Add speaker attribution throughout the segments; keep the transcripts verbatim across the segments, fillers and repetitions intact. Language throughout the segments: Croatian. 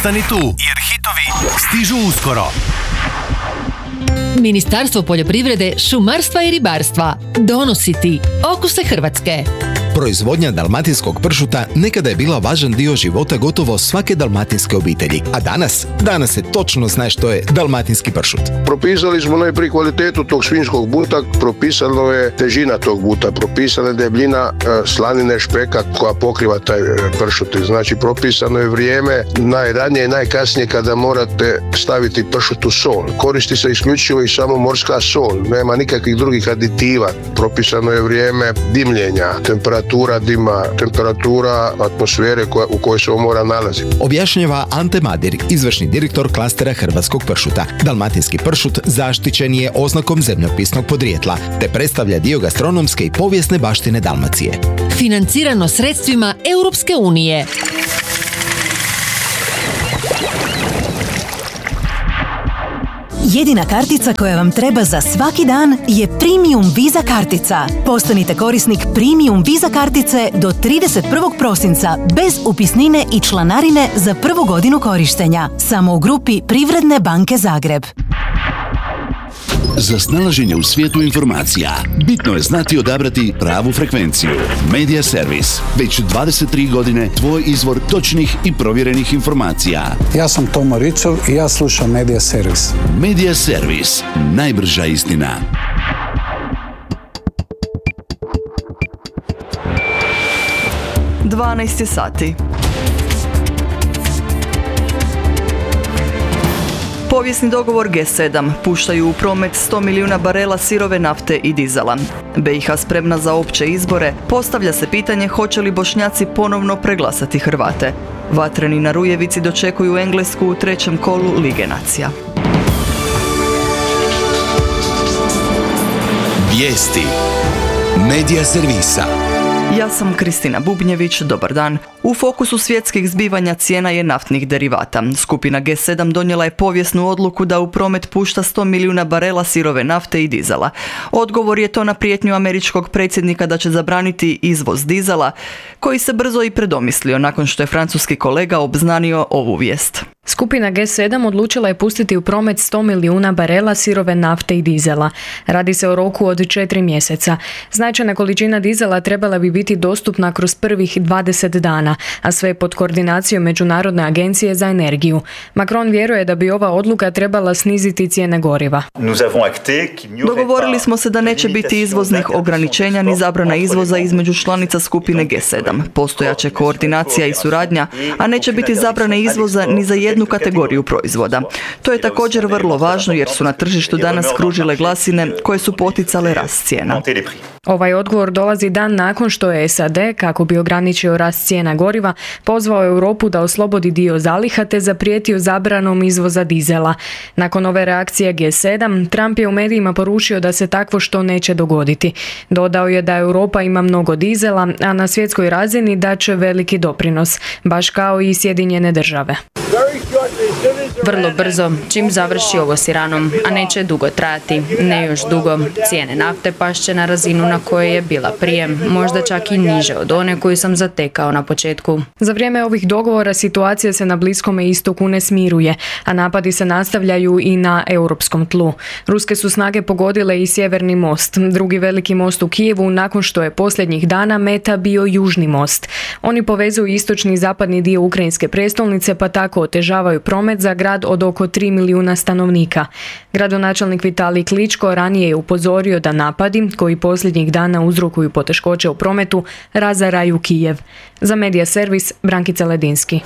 Speaker 1: Ostani tu, jer hitovi stižu uskoro.
Speaker 2: Ministarstvo poljoprivrede, šumarstva i ribarstva donosi ti Okuse Hrvatske.
Speaker 3: Proizvodnja dalmatinskog pršuta nekada je bila važan dio života gotovo svake dalmatinske obitelji. A danas? Danas se točno zna što je dalmatinski pršut.
Speaker 4: Propisali smo najprije kvalitetu tog svinjskog buta, propisano je težina tog buta, propisana je debljina slanine špeka koja pokriva taj pršut. Znači propisano je vrijeme najranije i najkasnije kada morate staviti pršut u sol. Koristi se isključivo i samo morska sol, nema nikakvih drugih aditiva. Propisano je vrijeme dimljenja, temperatura temperatura dima, temperatura atmosfere koja, u kojoj se ovo mora nalaziti.
Speaker 3: Objašnjava Ante Madir, izvršni direktor klastera hrvatskog pršuta. Dalmatinski pršut zaštićen je oznakom zemljopisnog podrijetla, te predstavlja dio gastronomske i povijesne baštine Dalmacije.
Speaker 2: Financirano sredstvima Europske unije.
Speaker 5: Jedina kartica koja vam treba za svaki dan je Premium Visa kartica. Postanite korisnik Premium Visa kartice do trideset prvog prosinca bez upisnine i članarine za prvu godinu korištenja. Samo u grupi Privredne banke Zagreb.
Speaker 6: Za snalaženje u svijetu informacija, bitno je znati odabrati pravu frekvenciju. Media Servis. Već dvadeset tri godine tvoj izvor točnih i provjerenih informacija.
Speaker 7: Ja sam Tomo Ricov i ja slušam Media Servis.
Speaker 6: Media Servis. Najbrža istina.
Speaker 8: dvanaest sati. Povijesni dogovor G sedam puštaju u promet sto milijuna barela sirove nafte i dizela. B i H spremna za opće izbore, postavlja se pitanje hoće li Bošnjaci ponovno preglasati Hrvate. Vatreni na Rujevici dočekuju Englesku u trećem kolu Lige nacija.
Speaker 1: Vijesti Media Servisa.
Speaker 8: Ja sam Kristina Bubnjević, dobar dan. U fokusu svjetskih zbivanja cijena je naftnih derivata. Skupina G sedam donijela je povijesnu odluku da u promet pušta sto milijuna barela sirove nafte i dizela. Odgovor je to na prijetnju američkog predsjednika da će zabraniti izvoz dizela, koji se brzo i predomislio nakon što je francuski kolega obznanio ovu vijest.
Speaker 9: Skupina G sedam odlučila je pustiti u promet sto milijuna barela sirove nafte i dizela. Radi se o roku od četiri mjeseca. Značajna količina dizela trebala bi biti dostupna kroz prvih dvadeset dana, a sve pod koordinacijom Međunarodne agencije za energiju. Macron vjeruje da bi ova odluka trebala sniziti cijene goriva.
Speaker 8: Dogovorili smo se da neće biti izvoznih ograničenja ni zabrana izvoza između članica skupine G sedam. Postojaće koordinacija i suradnja, a neće biti zabrane izvoza ni za jednu kategoriju proizvoda. To je također vrlo važno jer su na tržištu danas kružile glasine koje su poticale rast cijena.
Speaker 9: Ovaj odgovor dolazi dan nakon što je S A D, kako bi ograničio rast cijena goriva, pozvao Europu da oslobodi dio zaliha te zaprijetio zabranom izvoza dizela. Nakon ove reakcije G sedam, Trump je u medijima poručio da se takvo što neće dogoditi. Dodao je da Europa ima mnogo dizela, a na svjetskoj razini daće veliki doprinos, baš kao i Sjedinjene države.
Speaker 10: Vrlo brzo, čim završi ovo s Iranom, a neće dugo trajati, ne još dugo, cijene nafte pašće na razinu na kojoj je bila prije, možda čak i niže od one koju sam zatekao na početku.
Speaker 9: Za vrijeme ovih dogovora situacija se na Bliskome istoku ne smiruje, a napadi se nastavljaju i na europskom tlu. Ruske su snage pogodile i Sjeverni most, drugi veliki most u Kijevu, nakon što je posljednjih dana meta bio Južni most. Oni povezuju istočni i zapadni dio ukrajinske prijestolnice, pa tako otežavaju promet za grad od oko tri milijuna stanovnika. Gradonačelnik Vitalij Kličko ranije je upozorio da napadi, koji posljednjih dana uzrokuju poteškoće u prometu, razaraju Kijev. Za Media Servis, Brankica Ledinski.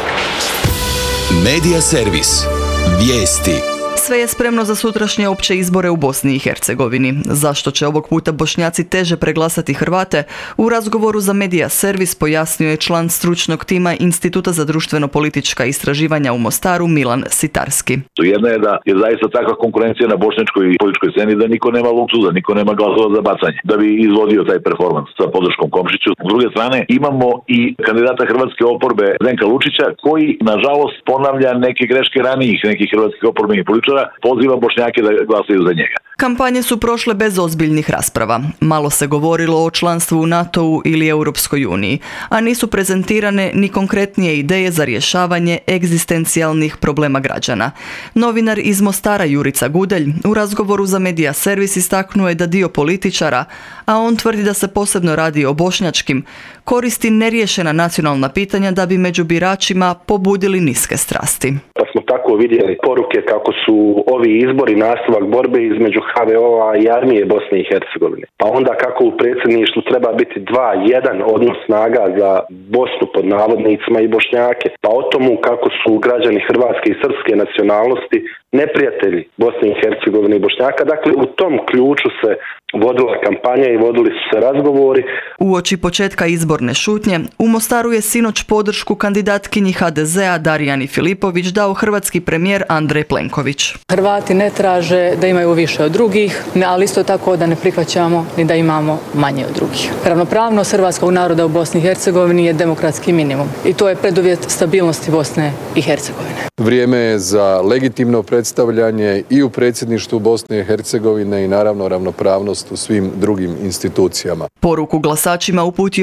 Speaker 1: Media Servis. Vijesti.
Speaker 8: Sve je spremno za sutrašnje opće izbore u Bosni i Hercegovini. Zašto će ovog puta Bošnjaci teže preglasati Hrvate? U razgovoru za Media Servis pojasnio je član stručnog tima Instituta za društveno-politička istraživanja u Mostaru Milan Sitarski.
Speaker 11: Jedno je da je zaista takva konkurencija na bošnjačkoj političkoj sceni da niko nema luksuza, niko nema glasova za bacanje, da bi izvodio taj performans sa podrškom Komšiću. S druge strane imamo i kandidata hrvatske oporbe Zdenka Lučića koji nažalost ponavlja neke greške ranijih nekih hrvatskih oporbenih političara izbora poziva Bošnjake da glasaju za njega.
Speaker 8: Kampanje su prošle bez ozbiljnih rasprava. Malo se govorilo o članstvu u NATO-u ili Europskoj uniji, a nisu prezentirane ni konkretnije ideje za rješavanje egzistencijalnih problema građana. Novinar iz Mostara Jurica Gudelj u razgovoru za Media Servis istaknuo je da dio političara, a on tvrdi da se posebno radi o bošnjačkim, koristi neriješena nacionalna pitanja da bi među biračima pobudili niske strasti.
Speaker 12: Pa smo tako vidjeli poruke kako su ovi izbori nastavak borbe između ha ve o-a i armije Bosne i Hercegovine. Pa onda kako u predsjedništvu treba biti dva jedan odnos snaga za Bosnu pod navodnicima i Bošnjake. Pa o tomu kako su građani hrvatske i srpske nacionalnosti neprijatelji Bosne i Hercegovine i Bošnjaka. Dakle, u tom ključu se vodila kampanja i vodili su se razgovori.
Speaker 8: Uoči početka izborne šutnje, u Mostaru je sinoć podršku kandidatkinji ha de zea Darijani Filipović dao hrvatski premijer Andrej Plenković.
Speaker 13: Hrvati ne traže da imaju više od drugih, ali isto tako da ne prihvaćamo ni da imamo manje od drugih. Ravnopravnost hrvatskog naroda u Bosni i Hercegovini je demokratski minimum i to je preduvjet stabilnosti Bosne i Hercegovine.
Speaker 14: Vrijeme je za legitimno predstavljanje i u predsjedništvu Bosne i Hercegovine i naravno ravnopravnost u svim drugim institucijama.
Speaker 8: Poruku glasačima uputio